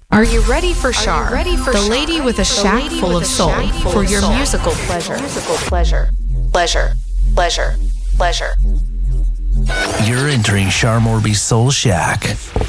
Are you ready for Shar, the lady with a shack full of soul, for your musical pleasure? Pleasure. You're entering Shar Morby's Soul Shack.